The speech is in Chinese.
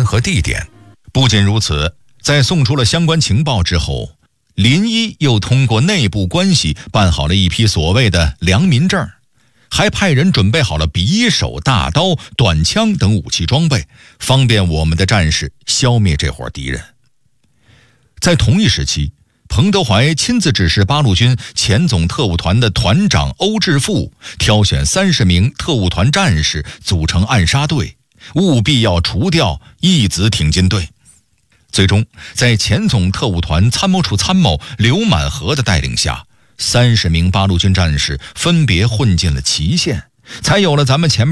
间和地点。不仅如此，在送出了相关情报之后，临沂又通过内部关系办好了一批所谓的良民证，还派人准备好了匕首、大刀、短枪等武器装备，方便我们的战士消灭这伙敌人。在同一时期，彭德怀亲自指示八路军前总特务团的团长欧志富挑选30名特务团战士组成暗杀队，务必要除掉义子挺进队。最终，在前总特务团参谋处参谋刘满和的带领下，30名八路军战士分别混进了祁县，才有了咱们前面